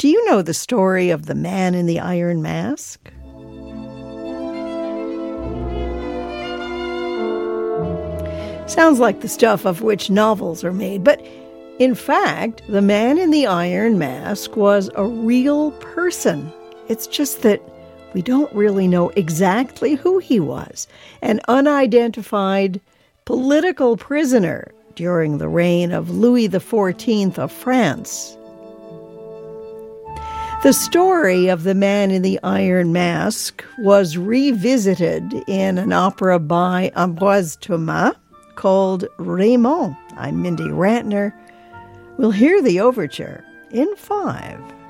Do you know the story of the Man in the Iron Mask? Sounds like the stuff of which novels are made, but in fact, the Man in the Iron Mask was a real person. It's just that we don't really know exactly who he was. An unidentified political prisoner during the reign of Louis XIV of France. The story of the Man in the Iron Mask was revisited in an opera by Ambroise Thomas called Raymond. I'm Mindy Rantner. We'll hear the overture in 5.